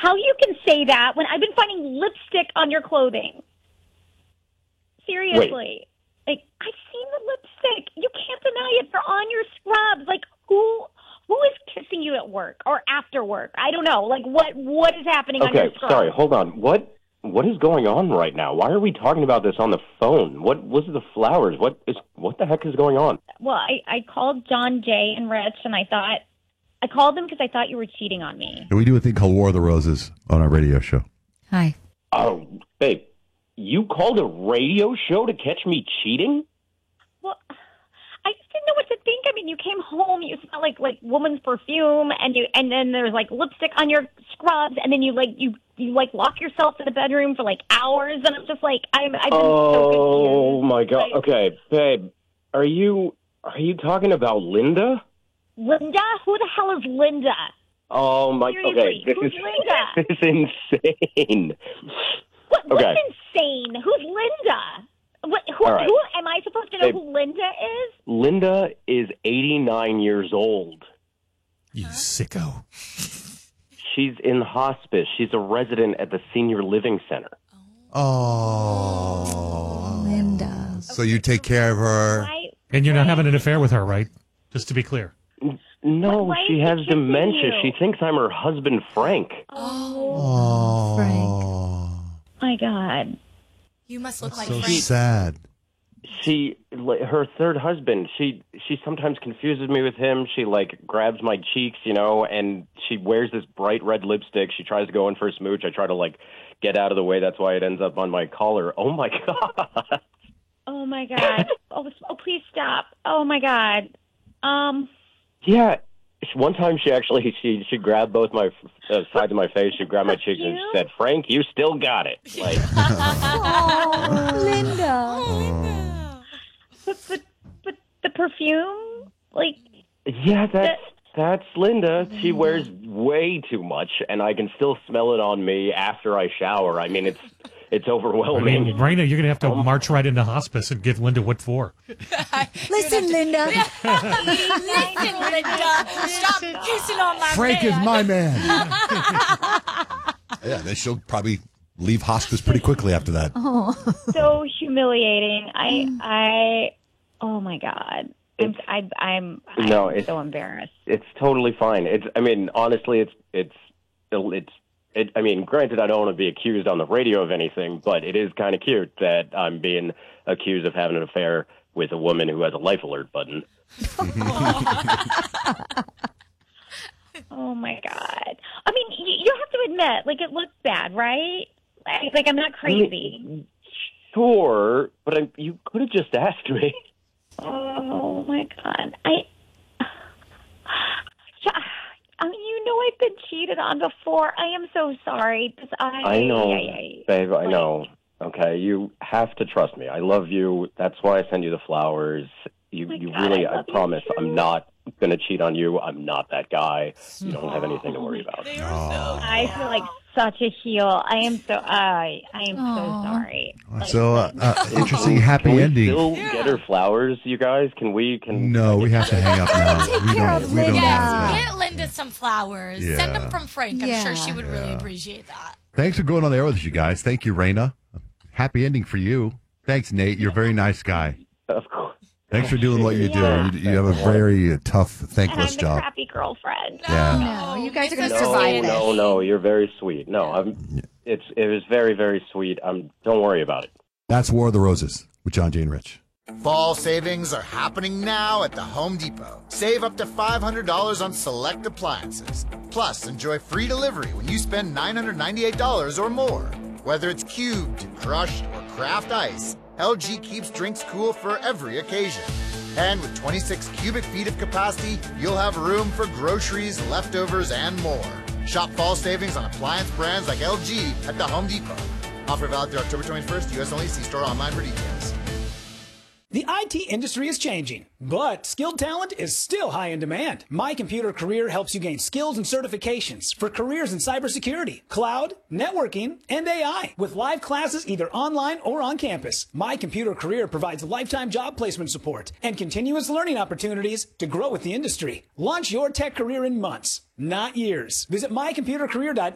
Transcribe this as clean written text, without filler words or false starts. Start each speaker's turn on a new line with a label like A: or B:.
A: how you can say that when I've been finding lipstick on your clothing. Seriously. Like, I've seen the lipstick. You can't deny it. They're on your scrubs. Like, who is kissing you at work or after work? I don't know. Like, what is happening on your scrubs?
B: Okay, sorry, hold on. What is going on right now? Why are we talking about this on the phone? What was the flowers? What the heck is going on?
A: Well, I called John, Jay, and Rich, and I called them because I thought you were cheating on me.
C: We do a thing called War of the Roses on our radio show.
D: Hi.
B: Oh, babe, you called a radio show to catch me cheating?
A: Well, I just didn't know what to think. I mean, you came home, you smell like woman's perfume, and then there's like lipstick on your scrubs, and then you lock yourself in the bedroom for like hours, and I'm just like, I've been so confused.
B: Oh my God. Okay, babe, are you talking about Linda?
A: Linda? Who the hell is Linda?
B: Oh my.
A: Seriously,
B: okay,
A: who's Linda?
B: This is insane.
A: What's insane? Who's Linda? Who am I supposed to know who Linda is?
B: Linda is 89 years old.
E: You sicko.
B: She's in hospice. She's a resident at the senior living center.
C: Oh.
D: Linda.
C: So you take care of her.
E: And you're not having an affair with her, right? Just to be clear.
B: No, she has dementia. She thinks I'm her husband, Frank.
D: Oh, Frank.
A: My God.
F: You must look like
C: So
F: Frank.
C: sad.
B: Her third husband, she sometimes confuses me with him. She grabs my cheeks, and she wears this bright red lipstick. She tries to go in for a smooch. I try to get out of the way. That's why it ends up on my collar. Oh my God.
A: Oh my God. Oh, please stop. Oh my God.
B: Yeah. One time she grabbed both my sides of my face. She grabbed my cheeks and she said, "Frank, you still got it."
D: Oh, Linda.
A: But the perfume?
B: Yeah, that's Linda. She wears way too much, and I can still smell it on me after I shower. I mean, it's overwhelming.
E: I mean, Raina, you're going to have to march right into hospice and give Linda what for.
D: Listen, Linda.
F: Listen, Linda. Stop kissing on my
C: Frank
F: man.
C: is my man. Yeah, then she'll probably leave hospice pretty quickly after that.
D: Oh.
A: So humiliating. Oh my God. I'm so embarrassed.
B: It's totally fine. Honestly, granted, I don't want to be accused on the radio of anything, but it is kind of cute that I'm being accused of having an affair with a woman who has a life alert button.
A: Oh my God. I mean, you have to admit, it looks bad, right? I'm not crazy.
B: Sure, but you could have just asked me.
A: Oh my God. I've been cheated on before. I am so sorry.
B: I know, babe, I know. Okay, you have to trust me. I love you. That's why I send you the flowers. I promise I'm not going to cheat on you. I'm not that guy. You don't have anything to worry about.
A: I feel like such a heel. I am so sorry.
C: So, interesting happy ending.
B: Can we still get her flowers, you guys?
C: No, we have to hang up now. We don't
F: Yes, get Linda some flowers.
C: Yeah.
F: Send them from Frank. I'm
D: Yeah.
F: sure she would really appreciate that.
C: Thanks for going on the air with us, you guys. Thank you, Raina. Happy ending for you. Thanks, Nate. You're a very nice guy.
B: Of course.
C: Thanks for doing what you do. You have a very tough, thankless
A: And I'm
C: job.
A: the crappy girlfriend.
C: Yeah.
D: No, you guys are going to
F: No,
D: survive this.
B: No, you're very sweet. No, it was very, very sweet. Don't worry about it.
C: That's War of the Roses with John, Jay, and Rich.
G: Fall savings are happening now at the Home Depot. Save up to $500 on select appliances. Plus, enjoy free delivery when you spend $998 or more. Whether it's cubed, crushed, or craft ice, LG keeps drinks cool for every occasion. And with 26 cubic feet of capacity, you'll have room for groceries, leftovers, and more. Shop fall savings on appliance brands like LG at the Home Depot. Offer valid through October 21st, U.S. only. See store online for details.
H: The IT industry is changing, but skilled talent is still high in demand. My Computer Career helps you gain skills and certifications for careers in cybersecurity, cloud, networking, and AI. With live classes either online or on campus, My Computer Career provides lifetime job placement support and continuous learning opportunities to grow with the industry. Launch your tech career in months, not years. Visit mycomputercareer.edu